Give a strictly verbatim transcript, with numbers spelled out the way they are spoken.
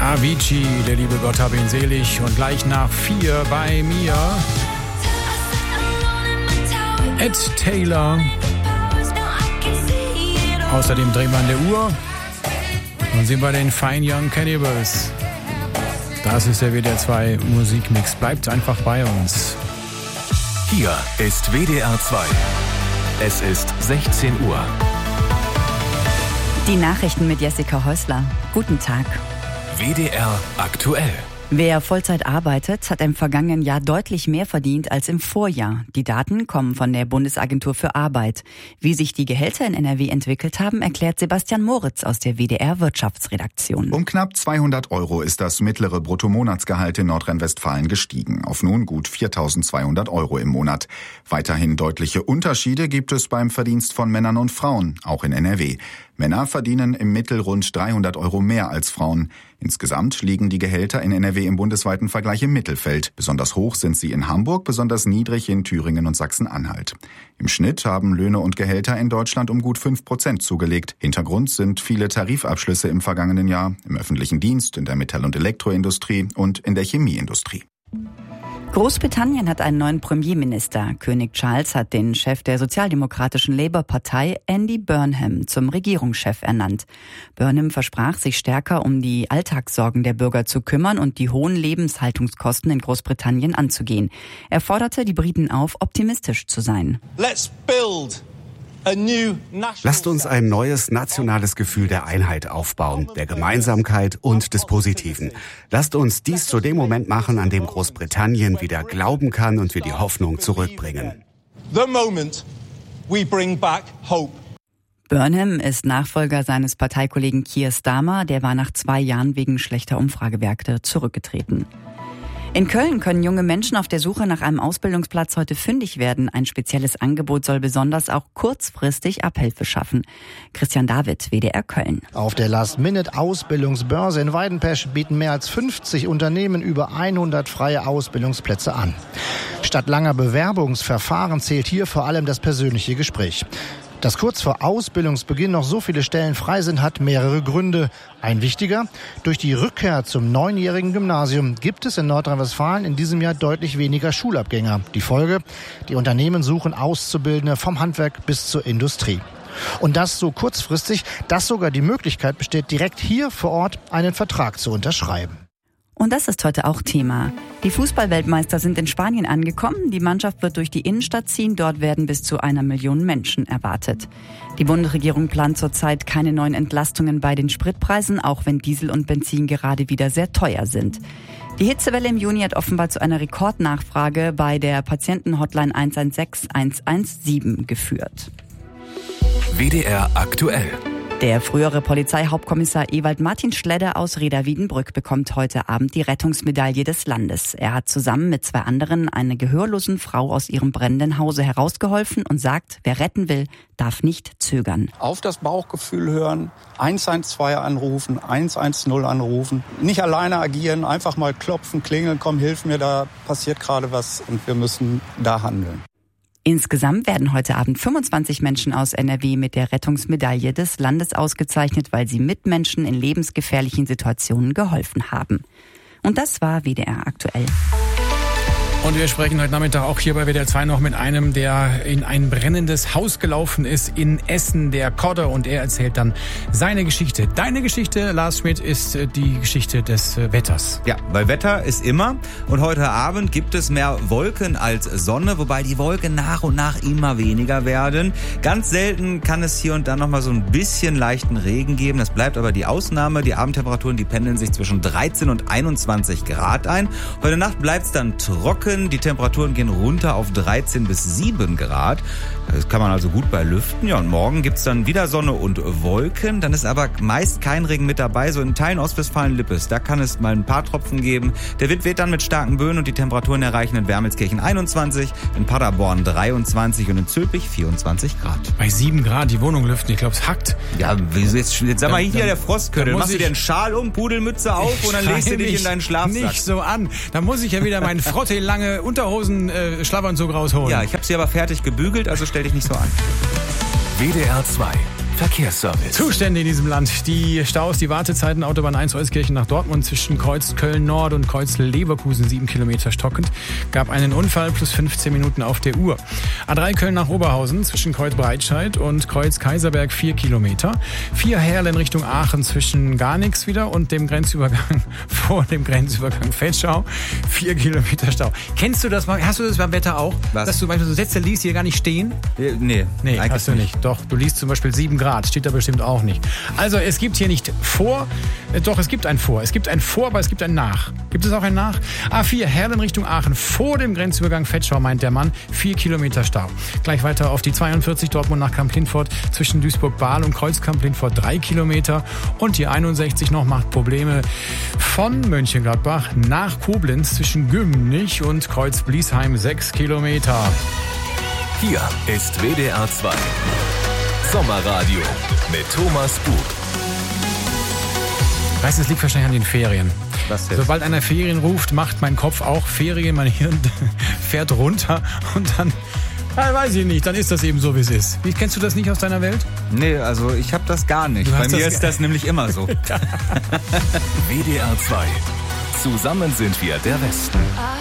Avicii, der liebe Gott hab ihn selig. Und gleich nach vier bei mir Ed Taylor. Außerdem drehen wir an der Uhr und sind bei den Fine Young Cannibals. Das ist der W D R zwei Musikmix. Bleibt einfach bei uns. Hier ist W D R zwei. Es ist sechzehn Uhr. Die Nachrichten mit Jessica Häusler. Guten Tag. W D R aktuell. Wer Vollzeit arbeitet, hat im vergangenen Jahr deutlich mehr verdient als im Vorjahr. Die Daten kommen von der Bundesagentur für Arbeit. Wie sich die Gehälter in N R W entwickelt haben, erklärt Sebastian Moritz aus der W D R Wirtschaftsredaktion. Um knapp zweihundert Euro ist das mittlere Bruttomonatsgehalt in Nordrhein-Westfalen gestiegen, auf nun gut viertausendzweihundert Euro im Monat. Weiterhin deutliche Unterschiede gibt es beim Verdienst von Männern und Frauen, auch in N R W. Männer verdienen im Mittel rund dreihundert Euro mehr als Frauen. Insgesamt liegen die Gehälter in N R W im bundesweiten Vergleich im Mittelfeld. Besonders hoch sind sie in Hamburg, besonders niedrig in Thüringen und Sachsen-Anhalt. Im Schnitt haben Löhne und Gehälter in Deutschland um gut fünf Prozent zugelegt. Hintergrund sind viele Tarifabschlüsse im vergangenen Jahr, im öffentlichen Dienst, in der Metall- und Elektroindustrie und in der Chemieindustrie. Großbritannien hat einen neuen Premierminister. König Charles hat den Chef der sozialdemokratischen Labour-Partei, Andy Burnham, zum Regierungschef ernannt. Burnham versprach, sich stärker um die Alltagssorgen der Bürger zu kümmern und die hohen Lebenshaltungskosten in Großbritannien anzugehen. Er forderte die Briten auf, optimistisch zu sein. Let's build. Lasst uns ein neues nationales Gefühl der Einheit aufbauen, der Gemeinsamkeit und des Positiven. Lasst uns dies zu dem Moment machen, an dem Großbritannien wieder glauben kann und wir die Hoffnung zurückbringen. The moment we bring back hope. Burnham ist Nachfolger seines Parteikollegen Keir Starmer, der war nach zwei Jahren wegen schlechter Umfragewerte zurückgetreten. In Köln können junge Menschen auf der Suche nach einem Ausbildungsplatz heute fündig werden. Ein spezielles Angebot soll besonders auch kurzfristig Abhilfe schaffen. Christian David, W D R Köln. Auf der Last-Minute-Ausbildungsbörse in Weidenpesch bieten mehr als fünfzig Unternehmen über hundert freie Ausbildungsplätze an. Statt langer Bewerbungsverfahren zählt hier vor allem das persönliche Gespräch. Dass kurz vor Ausbildungsbeginn noch so viele Stellen frei sind, hat mehrere Gründe. Ein wichtiger: durch die Rückkehr zum neunjährigen Gymnasium gibt es in Nordrhein-Westfalen in diesem Jahr deutlich weniger Schulabgänger. Die Folge: die Unternehmen suchen Auszubildende vom Handwerk bis zur Industrie. Und das so kurzfristig, dass sogar die Möglichkeit besteht, direkt hier vor Ort einen Vertrag zu unterschreiben. Und das ist heute auch Thema. Die Fußballweltmeister sind in Spanien angekommen. Die Mannschaft wird durch die Innenstadt ziehen. Dort werden bis zu einer Million Menschen erwartet. Die Bundesregierung plant zurzeit keine neuen Entlastungen bei den Spritpreisen, auch wenn Diesel und Benzin gerade wieder sehr teuer sind. Die Hitzewelle im Juni hat offenbar zu einer Rekordnachfrage bei der Patientenhotline eins eins sechs eins eins sieben geführt. W D R aktuell. Der frühere Polizeihauptkommissar Ewald Martin Schledder aus Reda-Wiedenbrück bekommt heute Abend die Rettungsmedaille des Landes. Er hat zusammen mit zwei anderen eine gehörlosen Frau aus ihrem brennenden Hause herausgeholfen und sagt, wer retten will, darf nicht zögern. Auf das Bauchgefühl hören, eins eins zwei anrufen, eins eins null anrufen. Nicht alleine agieren, einfach mal klopfen, klingeln, komm, hilf mir, da passiert gerade was und wir müssen da handeln. Insgesamt werden heute Abend fünfundzwanzig Menschen aus N R W mit der Rettungsmedaille des Landes ausgezeichnet, weil sie Mitmenschen in lebensgefährlichen Situationen geholfen haben. Und das war W D R aktuell. Und wir sprechen heute Nachmittag auch hier bei W D R zwei noch mit einem, der in ein brennendes Haus gelaufen ist in Essen, der Kodder. Und er erzählt dann seine Geschichte. Deine Geschichte, Lars Schmidt, ist die Geschichte des Wetters. Ja, weil Wetter ist immer. Und heute Abend gibt es mehr Wolken als Sonne, wobei die Wolken nach und nach immer weniger werden. Ganz selten kann es hier und da noch mal so ein bisschen leichten Regen geben. Das bleibt aber die Ausnahme. Die Abendtemperaturen, die pendeln sich zwischen dreizehn und einundzwanzig Grad ein. Heute Nacht bleibt es dann trocken. Die Temperaturen gehen runter auf dreizehn bis sieben Grad. Das kann man also gut bei lüften. Ja, und morgen gibt's dann wieder Sonne und Wolken. Dann ist aber meist kein Regen mit dabei. So in Teilen Ostwestfalen-Lippes, da kann es mal ein paar Tropfen geben. Der Wind weht dann mit starken Böen und die Temperaturen erreichen in Wermelskirchen einundzwanzig, in Paderborn dreiundzwanzig und in Zülpich vierundzwanzig Grad. Bei sieben Grad die Wohnung lüften, ich glaube, es hackt. Ja, jetzt, jetzt sag mal, hier der Frostköttel. Dann machst du dir einen Schal um, Pudelmütze auf und dann legst du dich in deinen Schlafsack. Nicht so an. Da muss ich ja wieder meinen Frotte lange Unterhosen äh, Schlafanzug rausholen. Ja, ich habe sie aber fertig gebügelt, also stell dich nicht so an. W D R zwei. Verkehrsservice. Zustände in diesem Land. Die Staus, die Wartezeiten, Autobahn eins Euskirchen nach Dortmund zwischen Kreuz Köln-Nord und Kreuz Leverkusen, sieben Kilometer stockend. Gab einen Unfall plus fünfzehn Minuten auf der Uhr. A drei Köln nach Oberhausen zwischen Kreuz Breitscheid und Kreuz Kaiserberg, vier Kilometer. vier Herl in Richtung Aachen zwischen gar nichts wieder und dem Grenzübergang vor dem Grenzübergang Vetschau, vier Kilometer Stau. Kennst du das mal? Hast du das beim Wetter auch? Was? Dass du manchmal so Sätze liest, die hier gar nicht stehen? Nee, Nee, eigentlich hast du nicht. Doch, du liest zum Beispiel sieben Grad, steht da bestimmt auch nicht. Also es gibt hier nicht vor, äh, doch es gibt ein vor. Es gibt ein vor, aber es gibt ein nach. Gibt es auch ein nach? A vier, Herl in Richtung Aachen, vor dem Grenzübergang Vetschau, meint der Mann, vier Kilometer Stau. Gleich weiter auf die zweiundvierzig, Dortmund nach Kamp-Lintfort, zwischen Duisburg-Bahl und Kreuz Kamp-Lintfort, drei Kilometer. Und die einundsechzig noch macht Probleme von Mönchengladbach nach Koblenz, zwischen Gümnich und Kreuz Bliesheim, sechs Kilometer. Hier ist W D R zwei. Sommerradio mit Thomas Bug. Weißt du, es liegt wahrscheinlich an den Ferien. Was jetzt? Sobald einer Ferien ruft, macht mein Kopf auch Ferien, mein Hirn fährt runter und dann, ja, weiß ich nicht, dann ist das eben so, wie es ist. Wie, kennst du das nicht aus deiner Welt? Nee, also ich habe das gar nicht. Du Bei hast mir das ist das nämlich immer so. W D R zwei. Zusammen sind wir der Westen.